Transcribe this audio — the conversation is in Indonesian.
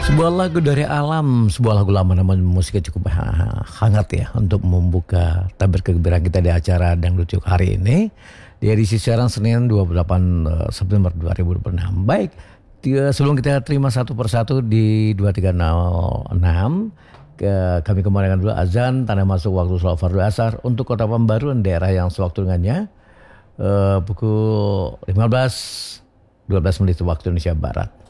Sebuah lagu dari alam, sebuah lagu lama namun musiknya cukup hangat ya untuk membuka tabir kegembiraan kita di acara Dangdut Yuk hari ini. Di edisi siaran Senin 28 September 2026. Baik, sebelum kita terima satu persatu di 2306, kami kembalikan dulu azan tanda masuk waktu sholat fardu asar untuk Kota Pembaruan daerah yang sewaktu dengannya pukul 15 12 menit waktu Indonesia Barat.